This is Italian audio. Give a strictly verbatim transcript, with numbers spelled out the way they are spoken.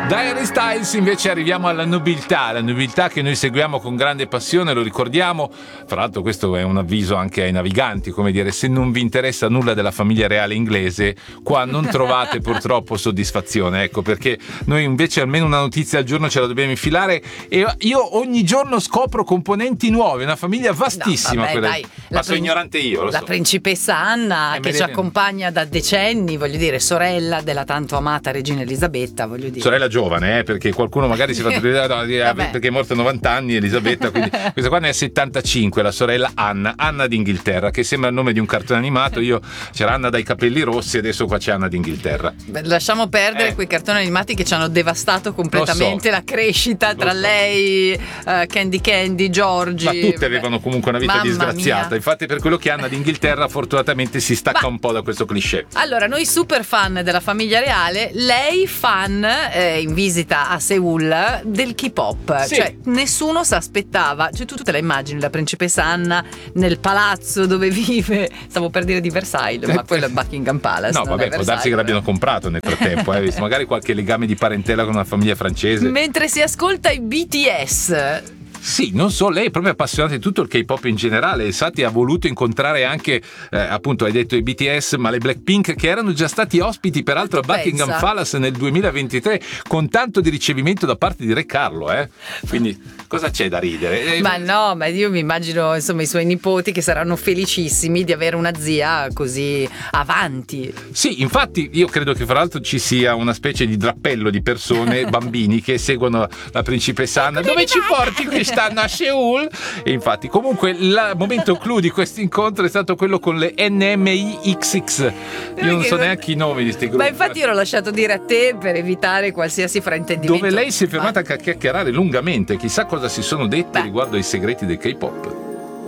Harry Styles invece arriviamo alla nobiltà, la nobiltà che noi seguiamo con grande passione, lo ricordiamo. Fra l'altro questo è un avviso anche ai naviganti, come dire, se non vi interessa nulla della famiglia reale inglese, qua non trovate purtroppo soddisfazione, ecco, perché noi invece almeno una notizia al giorno ce la dobbiamo infilare e io ogni giorno scopro componenti nuovi, una famiglia vastissima. No, vabbè, quella... dai, ma sono prin- ignorante io, lo la so. principessa Anna Eh, che ci deve... accompagna da decenni, voglio dire, sorella della tanto amata regina Elisabetta, voglio dire. Sorella giovane, eh, perché qualcuno magari si fa perché è morta a novanta anni Elisabetta, quindi questa qua ne ha settantacinque, la sorella Anna, Anna d'Inghilterra, che sembra il nome di un cartone animato. Io c'era Anna dai capelli rossi, adesso qua c'è Anna d'Inghilterra. Beh, lasciamo perdere eh. quei cartoni animati che ci hanno devastato completamente so. la crescita tra so. lei, uh, Candy Candy, Giorgi. Ma tutte avevano comunque una vita Mamma disgraziata, mia. infatti per quello che Anna d'Inghilterra fortunatamente si stacca Ma... un po' da questo cliché. Allora, noi super fan della famiglia reale, lei fan eh, in visita a Seul del K-pop, sì. Cioè nessuno si aspettava, cioè tu, tu te la immagini la principessa Anna nel palazzo dove vive, stavo per dire di Versailles, ma quello è Buckingham Palace. No, non vabbè, è può darsi che l'abbiano però. comprato nel frattempo, eh, visto magari qualche legame di parentela con una famiglia francese. Mentre si ascolta i B T S. Sì, non so, lei è proprio appassionata di tutto il K-pop in generale, infatti ha voluto incontrare anche, eh, appunto hai detto i B T S, ma le Blackpink, che erano già stati ospiti peraltro a Buckingham pensa? Palace nel duemilaventitré con tanto di ricevimento da parte di Re Carlo, eh? Quindi cosa c'è da ridere? Eh, Ma no, ma io mi immagino insomma i suoi nipoti che saranno felicissimi di avere una zia così avanti. Sì, infatti io credo che fra l'altro ci sia una specie di drappello di persone, bambini che seguono la principessa Anna. Dove ci porti quest'anno a Seul? E infatti comunque il momento clou di questo incontro è stato quello con le N M I X X. Io non so neanche i nomi di questi gruppi. Ma infatti io l'ho lasciato dire a te per evitare qualsiasi fraintendimento. Dove lei si è fermata a chiacchierare lungamente, chissà cosa si sono detti Beh. riguardo ai segreti del K-pop.